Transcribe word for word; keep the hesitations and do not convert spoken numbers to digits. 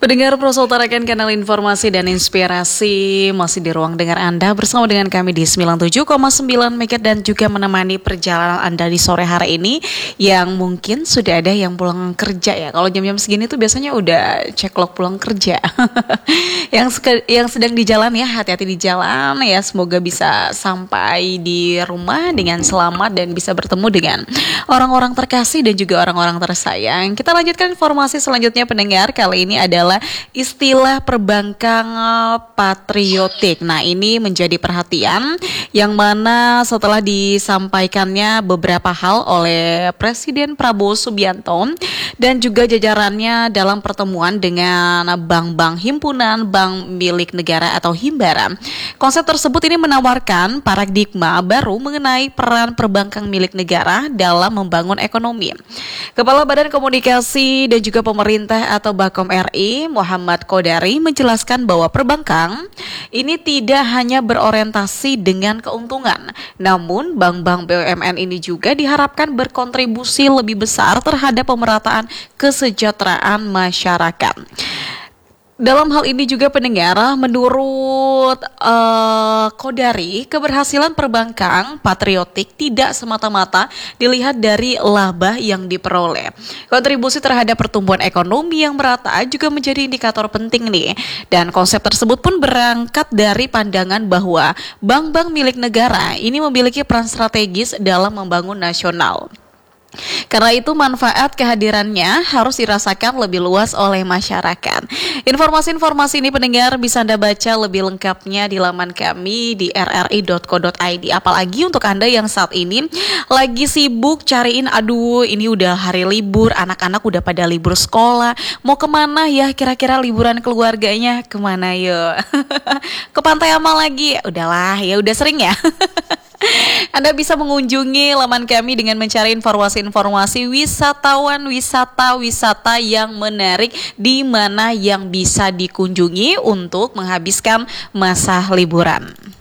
Pendengar Pros utarakan kanal informasi dan inspirasi masih di ruang dengar Anda bersama dengan kami di sembilan puluh tujuh koma sembilan MHz dan juga menemani perjalanan Anda di sore hari ini yang mungkin sudah ada yang pulang kerja ya. Kalau jam-jam segini tuh biasanya udah ceklok pulang kerja. yang yang sedang di jalan ya, hati-hati di jalan ya. Semoga bisa sampai di rumah dengan selamat dan bisa bertemu dengan orang-orang terkasih dan juga orang-orang tersayang. Kita lanjutkan informasi selanjutnya pendengar. Kali ini adalah istilah perbankan patriotik. Nah, ini menjadi perhatian yang mana setelah disampaikannya beberapa hal oleh Presiden Prabowo Subianto dan juga jajarannya dalam pertemuan dengan bank-bank himpunan bank milik negara atau Himbara. Konsep tersebut ini menawarkan paradigma baru mengenai peran perbankan milik negara dalam membangun ekonomi. Kepala Badan Komunikasi dan juga Pemerintah atau Bakom R I Muhammad Kodari menjelaskan bahwa perbankan ini tidak hanya berorientasi dengan keuntungan, namun bank-bank B U M N ini juga diharapkan berkontribusi lebih besar terhadap pemerataan kesejahteraan masyarakat. Dalam hal ini juga pendengar, menurut uh, Kodari, keberhasilan perbankan patriotik tidak semata-mata dilihat dari laba yang diperoleh. Kontribusi terhadap pertumbuhan ekonomi yang merata juga menjadi indikator penting nih. Dan konsep tersebut pun berangkat dari pandangan bahwa bank-bank milik negara ini memiliki peran strategis dalam membangun nasional. Karena itu manfaat kehadirannya harus dirasakan lebih luas oleh masyarakat. Informasi-informasi ini pendengar bisa Anda baca lebih lengkapnya di laman kami di r r i dot co dot i d. Apalagi untuk Anda yang saat ini lagi sibuk cariin, aduh ini udah hari libur, anak-anak udah pada libur sekolah, mau kemana ya kira-kira liburan keluarganya, kemana yuk? Ke Pantai Amal lagi? Udahlah ya, udah sering ya. Anda bisa mengunjungi laman kami dengan mencari informasi-informasi wisatawan, wisata-wisata yang menarik di mana yang bisa dikunjungi untuk menghabiskan masa liburan.